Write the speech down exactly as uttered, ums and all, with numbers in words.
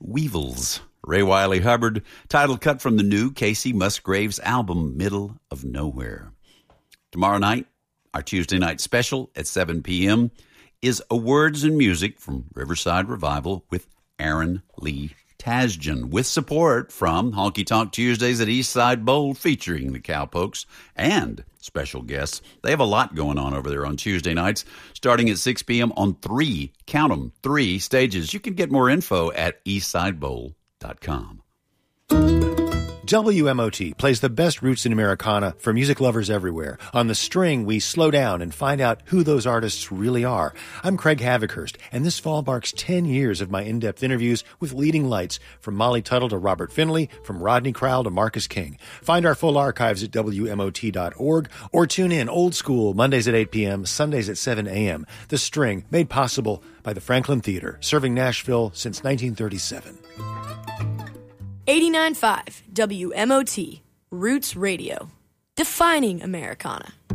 Weevils. Ray Wiley Hubbard, title cut from the new Casey Musgraves album, Middle of Nowhere. Tomorrow night, our Tuesday night special at seven p.m. is A Words and Music from Riverside Revival with Aaron Lee Tasjan, with support from Honky Tonk Tuesdays at Eastside Bowl featuring the Cowpokes and special guests. They have a lot going on over there on Tuesday nights, starting at six p.m. on three, count them, three stages. You can get more info at eastside bowl dot com. W M O T plays the best roots in Americana for music lovers everywhere. On The String, we slow down and find out who those artists really are. I'm Craig Havikhurst, and this fall marks ten years of my in-depth interviews with leading lights, from Molly Tuttle to Robert Finley, from Rodney Crowell to Marcus King. Find our full archives at W M O T dot org, or tune in old school Mondays at eight p.m., Sundays at seven a.m. The String, made possible by the Franklin Theater, serving Nashville since nineteen thirty-seven. eighty-nine point five W M O T, Roots Radio, defining Americana.